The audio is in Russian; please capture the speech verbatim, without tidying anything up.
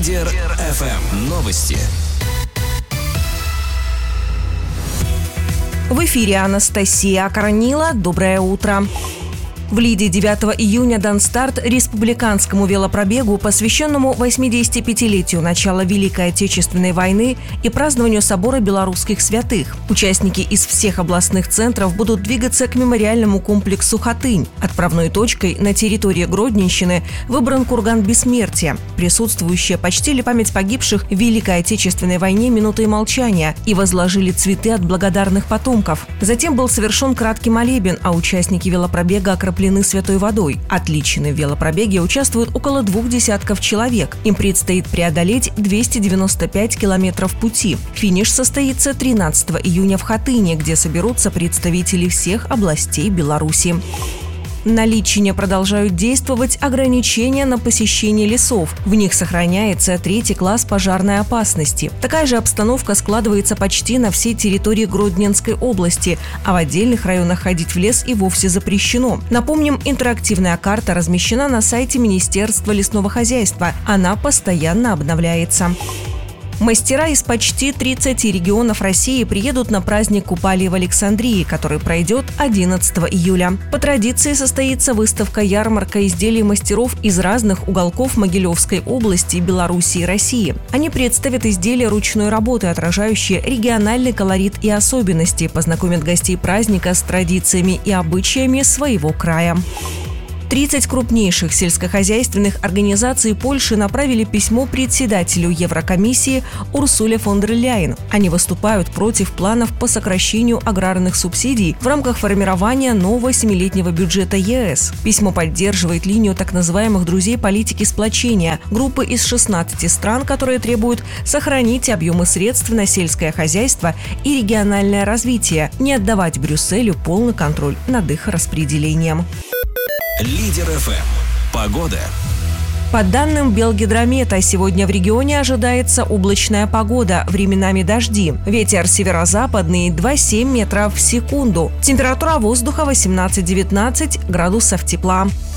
Лидер эф эм. Новости. В эфире Анастасия Акаранила. Доброе утро. В Лиде девятого июня дан старт республиканскому велопробегу, посвященному восьмидесятипятилетию начала Великой Отечественной войны и празднованию собора белорусских святых. Участники из всех областных центров будут двигаться к мемориальному комплексу «Хатынь». Отправной точкой на территории Гродненщины выбран курган Бессмертия. Присутствующие почтили память погибших в Великой Отечественной войне минутой молчания и возложили цветы от благодарных потомков. Затем был совершен краткий молебен, а участники велопробега окроплены святой водой. От личины в велопробеге участвуют около двух десятков человек. Им предстоит преодолеть двести девяносто пять километров пути. Финиш состоится тринадцатого июня в Хатыне, где соберутся представители всех областей Беларуси. На Литчине продолжают действовать ограничения на посещение лесов. В них сохраняется третий класс пожарной опасности. Такая же обстановка складывается почти на всей территории Гродненской области, а в отдельных районах ходить в лес и вовсе запрещено. Напомним, интерактивная карта размещена на сайте Министерства лесного хозяйства. Она постоянно обновляется. Мастера из почти тридцати регионов России приедут на праздник Купали в Александрии, который пройдет одиннадцатого июля. По традиции состоится выставка-ярмарка изделий мастеров из разных уголков Могилевской области, Беларуси и России. Они представят изделия ручной работы, отражающие региональный колорит и особенности, познакомят гостей праздника с традициями и обычаями своего края. тридцать крупнейших сельскохозяйственных организаций Польши направили письмо председателю Еврокомиссии Урсуле фон дер Ляйен. Они выступают против планов по сокращению аграрных субсидий в рамках формирования нового семилетнего бюджета е эс. Письмо поддерживает линию так называемых «друзей политики сплочения» – группы из шестнадцати стран, которые требуют сохранить объемы средств на сельское хозяйство и региональное развитие, не отдавать Брюсселю полный контроль над их распределением. Лидер эф эм. Погода. По данным Белгидромета, сегодня в регионе ожидается облачная погода, временами дожди. Ветер северо-западный два целых семь десятых метров в секунду. Температура воздуха восемнадцать-девятнадцать градусов тепла.